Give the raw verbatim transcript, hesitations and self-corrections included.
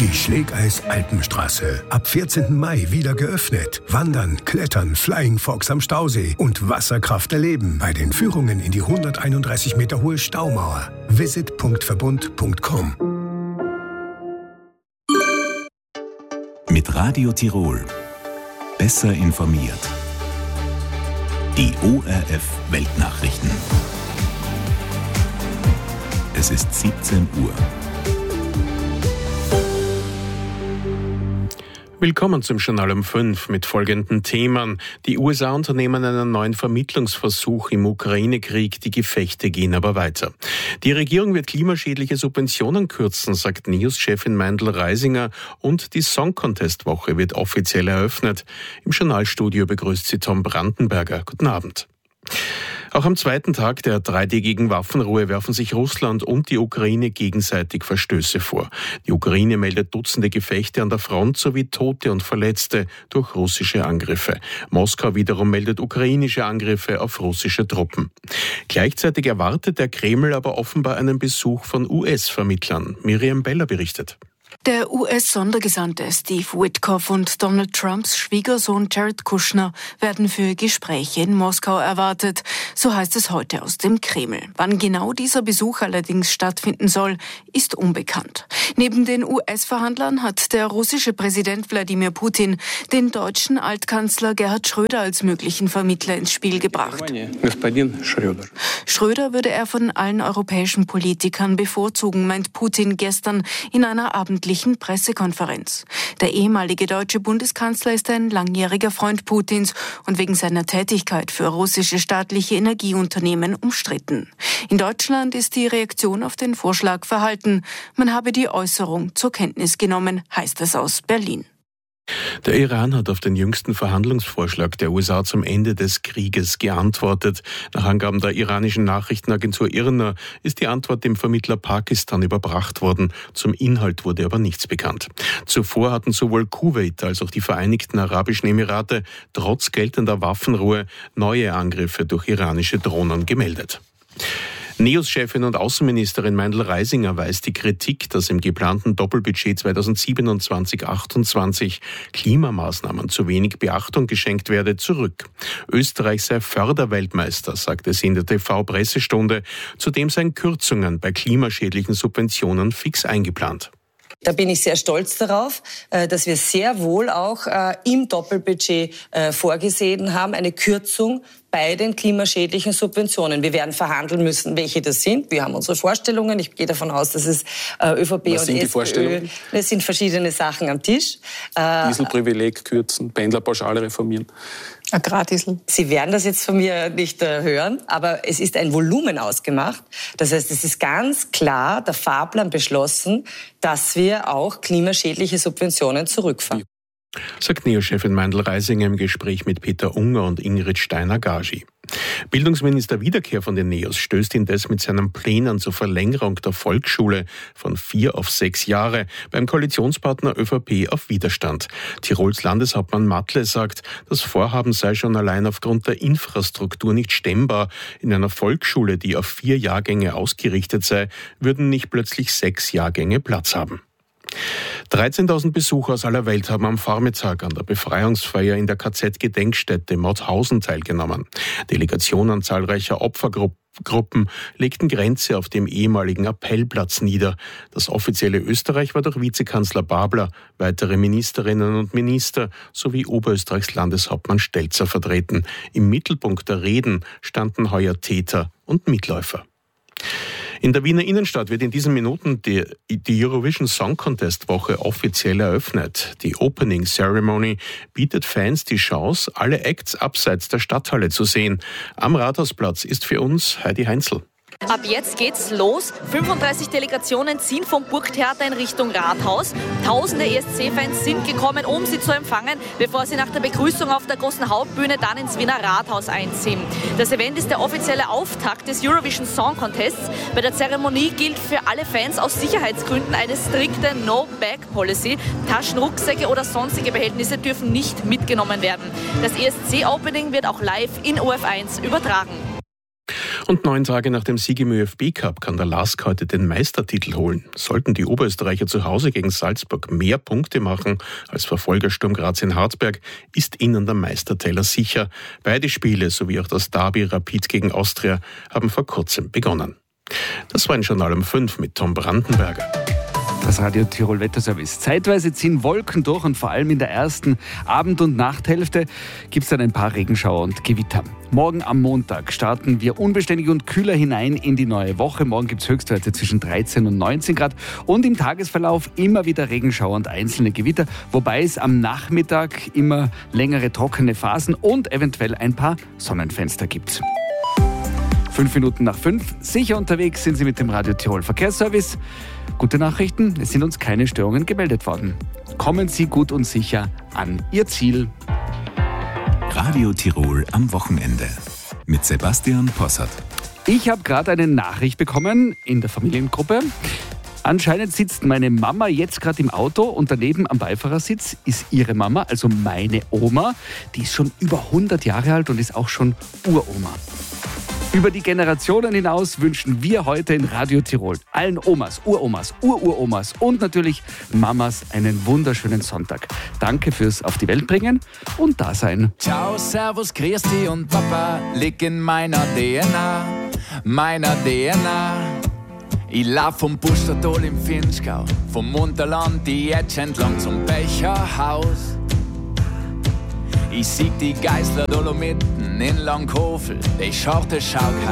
Die Schlägeis-Alpenstraße. Ab vierzehnten Mai wieder geöffnet. Wandern, Klettern, Flying Fox am Stausee und Wasserkraft erleben bei den Führungen in die hunderteinunddreißig Meter hohe Staumauer. visit punkt verbund punkt com. Mit Radio Tirol. Besser informiert. Die O R F Weltnachrichten. Es ist siebzehn Uhr. Willkommen zum Journal um fünf mit folgenden Themen. Die U S A unternehmen einen neuen Vermittlungsversuch im Ukraine-Krieg, die Gefechte gehen aber weiter. Die Regierung wird klimaschädliche Subventionen kürzen, sagt N E O S-Chefin Meindl-Reisinger, und die Song-Contest-Woche wird offiziell eröffnet. Im Journalstudio begrüßt sie Tom Brandenberger. Guten Abend. Auch am zweiten Tag der dreitägigen Waffenruhe werfen sich Russland und die Ukraine gegenseitig Verstöße vor. Die Ukraine meldet Dutzende Gefechte an der Front sowie Tote und Verletzte durch russische Angriffe. Moskau wiederum meldet ukrainische Angriffe auf russische Truppen. Gleichzeitig erwartet der Kreml aber offenbar einen Besuch von U S-Vermittlern. Miriam Beller berichtet. Der U S-Sondergesandte Steve Witkoff und Donald Trumps Schwiegersohn Jared Kushner werden für Gespräche in Moskau erwartet. So heißt es heute aus dem Kreml. Wann genau dieser Besuch allerdings stattfinden soll, ist unbekannt. Neben den U S-Verhandlern hat der russische Präsident Wladimir Putin den deutschen Altkanzler Gerhard Schröder als möglichen Vermittler ins Spiel gebracht. Schröder würde er von allen europäischen Politikern bevorzugen, meint Putin gestern in einer abendlichen Pressekonferenz. Der ehemalige deutsche Bundeskanzler ist ein langjähriger Freund Putins und wegen seiner Tätigkeit für russische staatliche Energieunternehmen umstritten. In Deutschland ist die Reaktion auf den Vorschlag verhalten. Man habe die Äußerung zur Kenntnis genommen, heißt es aus Berlin. Der Iran hat auf den jüngsten Verhandlungsvorschlag der U S A zum Ende des Krieges geantwortet. Nach Angaben der iranischen Nachrichtenagentur I R N A ist die Antwort dem Vermittler Pakistan überbracht worden. Zum Inhalt wurde aber nichts bekannt. Zuvor hatten sowohl Kuwait als auch die Vereinigten Arabischen Emirate trotz geltender Waffenruhe neue Angriffe durch iranische Drohnen gemeldet. N E O S-Chefin und Außenministerin Meindl-Reisinger weist die Kritik, dass im geplanten Doppelbudget zweitausendsiebenundzwanzig achtundzwanzig Klimamaßnahmen zu wenig Beachtung geschenkt werde, zurück. Österreich sei Förderweltmeister, sagte sie in der T V-Pressestunde. Zudem seien Kürzungen bei klimaschädlichen Subventionen fix eingeplant. Da bin ich sehr stolz darauf, dass wir sehr wohl auch im Doppelbudget vorgesehen haben, eine Kürzung bei den klimaschädlichen Subventionen. Wir werden verhandeln müssen, welche das sind. Wir haben unsere Vorstellungen. Ich gehe davon aus, dass es ÖVP Was und sind die SPÖ, Vorstellungen? es sind verschiedene Sachen am Tisch. Dieselprivileg kürzen, Pendlerpauschale reformieren. Agrardiesel. Sie werden das jetzt von mir nicht äh, hören, aber es ist ein Volumen ausgemacht. Das heißt, es ist ganz klar der Fahrplan beschlossen, dass wir auch klimaschädliche Subventionen zurückfahren. Sagt N E O S-Chefin Meindl-Reisinger im Gespräch mit Peter Unger und Ingrid Steiner-Gagy. Bildungsminister Wiederkehr von den N E O S stößt indes mit seinen Plänen zur Verlängerung der Volksschule von vier auf sechs Jahre beim Koalitionspartner ÖVP auf Widerstand. Tirols Landeshauptmann Matle sagt, das Vorhaben sei schon allein aufgrund der Infrastruktur nicht stemmbar. In einer Volksschule, die auf vier Jahrgänge ausgerichtet sei, würden nicht plötzlich sechs Jahrgänge Platz haben. dreizehntausend Besucher aus aller Welt haben am Vormittag an der Befreiungsfeier in der K Z-Gedenkstätte Mauthausen teilgenommen. Delegationen zahlreicher Opfergruppen legten Grenze auf dem ehemaligen Appellplatz nieder. Das offizielle Österreich war durch Vizekanzler Babler, weitere Ministerinnen und Minister sowie Oberösterreichs Landeshauptmann Stelzer vertreten. Im Mittelpunkt der Reden standen heuer Täter und Mitläufer. In der Wiener Innenstadt wird in diesen Minuten die, die Eurovision Song Contest Woche offiziell eröffnet. Die Opening Ceremony bietet Fans die Chance, alle Acts abseits der Stadthalle zu sehen. Am Rathausplatz ist für uns Heidi Heinzel. Ab jetzt geht's los. fünfunddreißig Delegationen ziehen vom Burgtheater in Richtung Rathaus. Tausende E S C-Fans sind gekommen, um sie zu empfangen, bevor sie nach der Begrüßung auf der großen Hauptbühne dann ins Wiener Rathaus einziehen. Das Event ist der offizielle Auftakt des Eurovision Song Contests. Bei der Zeremonie gilt für alle Fans aus Sicherheitsgründen eine strikte No-Bag-Policy. Taschen, Rucksäcke oder sonstige Behältnisse dürfen nicht mitgenommen werden. Das E S C-Opening wird auch live in O F eins übertragen. Und neun Tage nach dem Sieg im ÖFB-Cup kann der LASK heute den Meistertitel holen. Sollten die Oberösterreicher zu Hause gegen Salzburg mehr Punkte machen als Verfolger Sturm Graz in Harzberg, ist ihnen der Meisterteller sicher. Beide Spiele sowie auch das Derby Rapid gegen Austria haben vor kurzem begonnen. Das war ein Journal um fünf mit Tom Brandenberger. Das Radio Tirol Wetterservice. Zeitweise ziehen Wolken durch und vor allem in der ersten Abend- und Nachthälfte gibt es dann ein paar Regenschauer und Gewitter. Morgen am Montag starten wir unbeständig und kühler hinein in die neue Woche. Morgen gibt es Höchstwerte zwischen dreizehn und neunzehn Grad und im Tagesverlauf immer wieder Regenschauer und einzelne Gewitter, wobei es am Nachmittag immer längere trockene Phasen und eventuell ein paar Sonnenfenster gibt. Fünf Minuten nach fünf. Sicher unterwegs sind Sie mit dem Radio Tirol Verkehrsservice. Gute Nachrichten, es sind uns keine Störungen gemeldet worden. Kommen Sie gut und sicher an Ihr Ziel. Radio Tirol am Wochenende mit Sebastian Possert. Ich habe gerade eine Nachricht bekommen in der Familiengruppe. Anscheinend sitzt meine Mama jetzt gerade im Auto und daneben am Beifahrersitz ist ihre Mama, also meine Oma. Die ist schon über hundert Jahre alt und ist auch schon Uroma. Über die Generationen hinaus wünschen wir heute in Radio Tirol allen Omas, Uromas, Ururomas und natürlich Mamas einen wunderschönen Sonntag. Danke fürs Auf die Welt bringen und Dasein. Ciao, servus, grüß dich und Papa, liegt in meiner D N A, meiner D N A. Ich lauf vom Pustertal im Finchgau, vom Unterland die Etsch entlang zum Becherhaus. Ich sieg die Geißler Dolomiten in Langhofel, ich schaute Schaukel.